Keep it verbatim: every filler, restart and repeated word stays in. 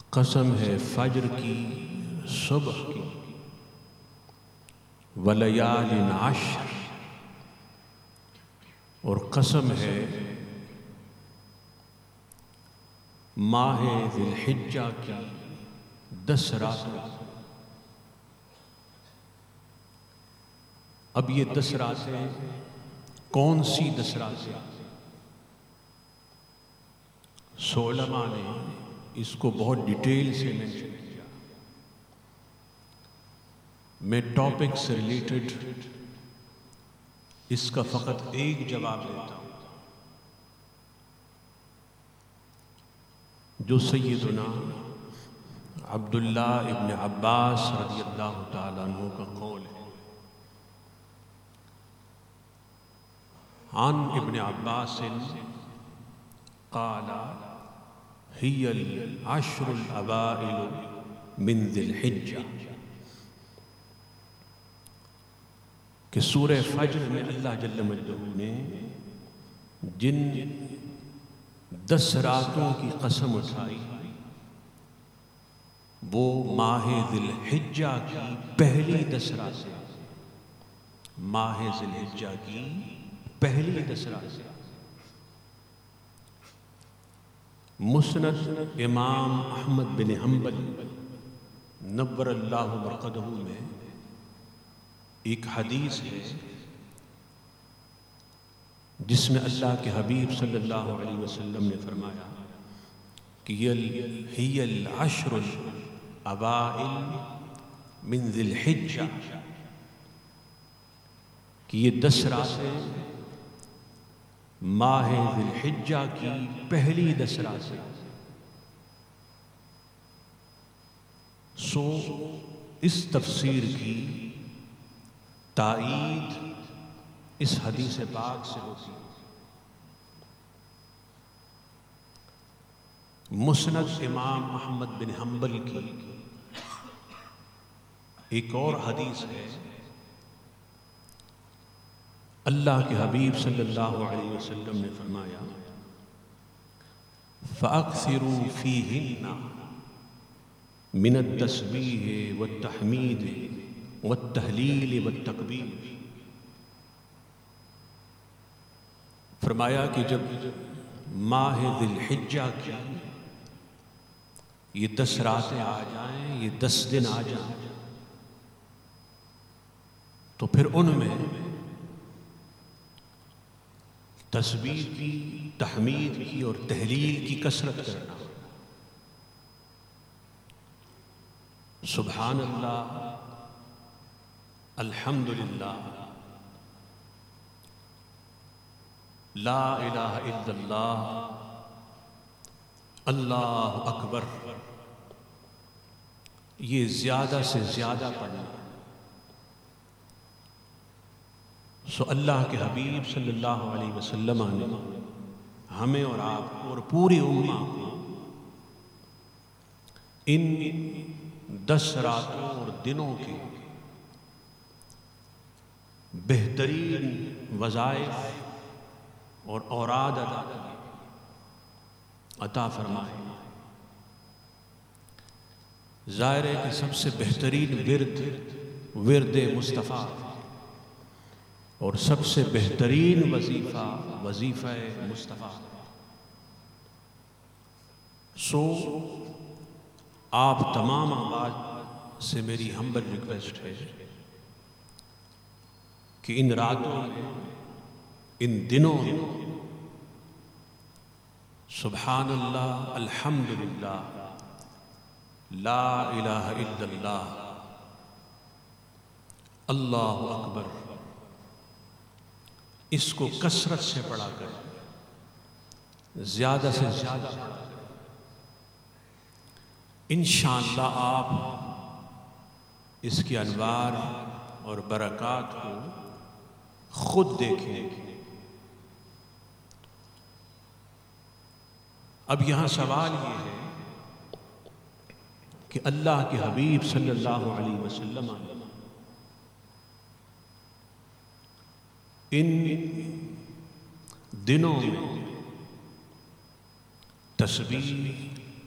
قسم ہے فجر کی صبح کی ولیال عشر، اور قسم ہے ماہ ذی الحجہ کی دس راتوں۔ اب یہ دس راتیں کون سی دس راتیں؟ علماء نے اس کو بہت ڈیٹیل سے مینشن کیا۔ میں ٹاپک سے ریلیٹڈ اس کا فقط ایک جواب دیتا ہوں، جو سیدنا عبداللہ ابن عباس رضی اللہ تعالیٰ عنہ کا قول ہے۔ عن ابن عباس قال ہی العشر الاوائل من ذی الحجہ، کہ سورہ فجر میں اللہ جل مجدہ نے جن دس راتوں کی قسم اٹھائی وہ ماہ ذی الحجہ کی پہلی دس راتیں، ماہ ذی الحجہ کی پہلی دس راتیں۔ مسند امام احمد بن حنبل نور اللہ مرقدہ میں ایک حدیث ہے جس میں اللہ کے حبیب صلی اللہ علیہ وسلم نے فرمایا کہ ہی العشر الاوائل من ذی الحجہ، کہ یہ دس راتیں ماہ ذی الحجہ کی پہلی دس راتیں۔ سو اس تفسیر کی تائید اس حدیث پاک سے ہوتی ہے۔ مسند امام احمد بن حنبل کی ایک اور حدیث ہے، اللہ کے حبیب صلی اللہ علیہ وسلم نے فرمایا فَأَكْثِرُوا فِيهِنَّ مِنَ التَّسْبِيحِ وَالتَّحْمِيدِ وَالتَّهْلِيلِ وَالتَّكْبِيرِ۔ فرمایا کہ جب ماہ ذی الحجہ کی یہ دس راتیں آ جائیں، یہ دس دن آ جائیں، تو پھر ان میں تسبیح کی، تحمید کی اور تہلیل کی کثرت کرنا۔ سبحان اللہ، الحمدللہ، لا الہ الا اللہ، اللہ اکبر، یہ زیادہ سے زیادہ پڑھنا۔ سو اللہ کے حبیب صلی اللہ علیہ وسلم نے ہمیں اور آپ کو اور پوری امہ کو ان دس راتوں اور دنوں کے بہترین وظائف اور اوراد عطا فرمائے۔ ظاہر ہے کہ سب سے بہترین ورد ورد مصطفیٰ اور سب سے بہترین وظیفہ وظیفہ مصطفیٰ۔ سو آپ تمام احباب سے میری ہمبل ریکویسٹ ہے کہ ان راتوں میں، ان دنوں میں سبحان اللہ، الحمدللہ، لا الہ الا اللہ، اللہ اکبر، اس کو کثرت سے پڑھا کر، زیادہ سے زیادہ پڑھا کر، انشاءاللہ آپ اس کی انوار اور برکات کو خود دیکھیں گے۔ اب یہاں سوال یہ ہے کہ اللہ کے حبیب صلی اللہ علیہ وسلم ان دنوں میں تسبیح،